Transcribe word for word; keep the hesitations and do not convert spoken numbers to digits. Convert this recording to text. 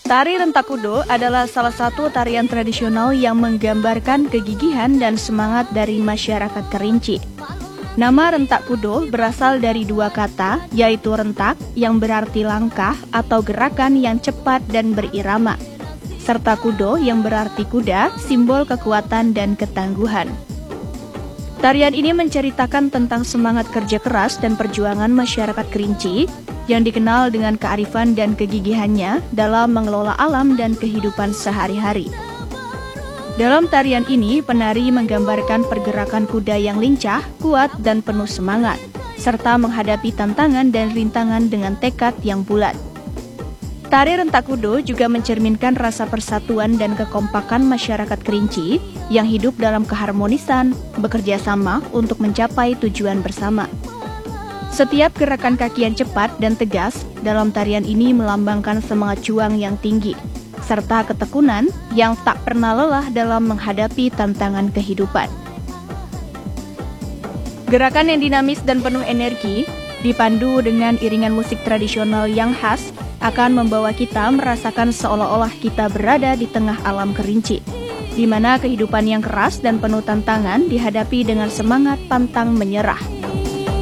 Tari Rentak Kudo adalah salah satu tarian tradisional yang menggambarkan kegigihan dan semangat dari masyarakat Kerinci. Nama Rentak Kudo berasal dari dua kata, yaitu rentak yang berarti langkah atau gerakan yang cepat dan berirama, serta kudo yang berarti kuda, simbol kekuatan dan ketangguhan. Tarian ini menceritakan tentang semangat kerja keras dan perjuangan masyarakat Kerinci yang dikenal dengan kearifan dan kegigihannya dalam mengelola alam dan kehidupan sehari-hari. Dalam tarian ini, penari menggambarkan pergerakan kuda yang lincah, kuat, dan penuh semangat, serta menghadapi tantangan dan rintangan dengan tekad yang bulat. Tari Rentak Kudo juga mencerminkan rasa persatuan dan kekompakan masyarakat Kerinci yang hidup dalam keharmonisan, bekerja sama untuk mencapai tujuan bersama. Setiap gerakan kaki yang cepat dan tegas dalam tarian ini melambangkan semangat juang yang tinggi, serta ketekunan yang tak pernah lelah dalam menghadapi tantangan kehidupan. Gerakan yang dinamis dan penuh energi, dipandu dengan iringan musik tradisional yang khas, akan membawa kita merasakan seolah-olah kita berada di tengah alam Kerinci, di mana kehidupan yang keras dan penuh tantangan dihadapi dengan semangat pantang menyerah.